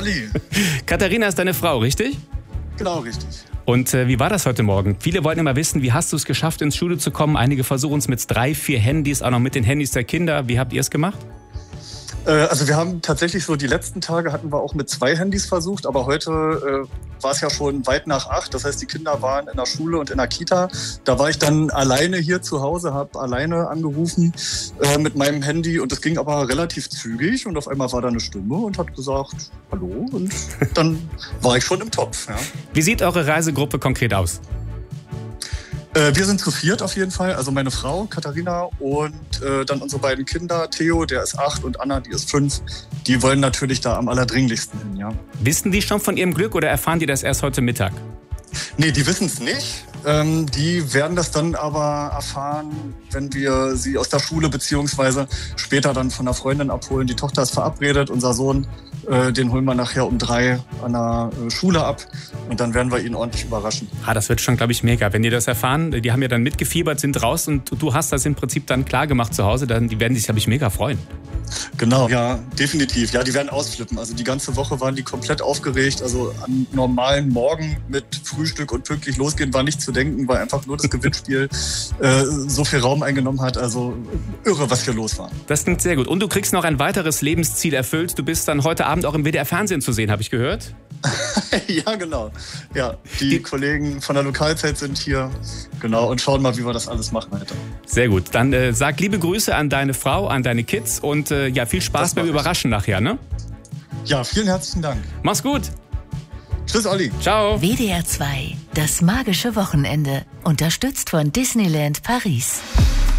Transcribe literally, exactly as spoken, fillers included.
Olli. Katharina ist deine Frau, richtig? Genau, richtig. Und äh, wie war das heute Morgen? Viele wollten immer wissen, wie hast du es geschafft, ins Studio zu kommen? Einige versuchen es mit drei, vier Handys, auch noch mit den Handys der Kinder. Wie habt ihr es gemacht? Also wir haben tatsächlich so die letzten Tage hatten wir auch mit zwei Handys versucht, aber heute äh, war es ja schon weit nach acht. Das heißt, die Kinder waren in der Schule und in der Kita. Da war ich dann alleine hier zu Hause, habe alleine angerufen äh, mit meinem Handy und es ging aber relativ zügig und auf einmal war da eine Stimme und hat gesagt, hallo, und dann war ich schon im Topf. Ja. Wie sieht eure Reisegruppe konkret aus? Wir sind zu viert auf jeden Fall, also meine Frau Katharina und äh, dann unsere beiden Kinder, Theo, der ist acht und Anna, die ist fünf. Die wollen natürlich da am allerdringlichsten hin, ja. Wissen die schon von ihrem Glück oder erfahren die das erst heute Mittag? Nee, die wissen es nicht. Ähm, die werden das dann aber erfahren, wenn wir sie aus der Schule beziehungsweise später dann von der Freundin abholen. Die Tochter ist verabredet, unser Sohn, äh, den holen wir nachher um drei an der äh, Schule ab und dann werden wir ihn ordentlich überraschen. Ah, das wird schon, glaube ich, mega. Wenn die das erfahren, die haben ja dann mitgefiebert, sind raus und du hast das im Prinzip dann klar gemacht zu Hause, dann die werden sich, glaube ich, mega freuen. Genau, ja, definitiv. Ja, die werden ausflippen. Also die ganze Woche waren die komplett aufgeregt. Also am normalen Morgen mit Frühstück und pünktlich losgehen war nicht zu denken, weil einfach nur das Gewinnspiel äh, so viel Raum eingenommen hat. Also irre, was hier los war. Das klingt sehr gut. Und du kriegst noch ein weiteres Lebensziel erfüllt. Du bist dann heute Abend auch im W D R-Fernsehen zu sehen, habe ich gehört. Ja, genau. Ja, die, die Kollegen von der Lokalzeit sind hier. Genau, und schauen mal, wie wir das alles machen heute. Sehr gut. Dann äh, sag liebe Grüße an deine Frau, an deine Kids und äh, ja, viel Spaß beim Überraschen nachher, ne? Ja, vielen herzlichen Dank. Mach's gut. Tschüss, Olli. Ciao. W D R zwei, das magische Wochenende. Unterstützt von Disneyland Paris.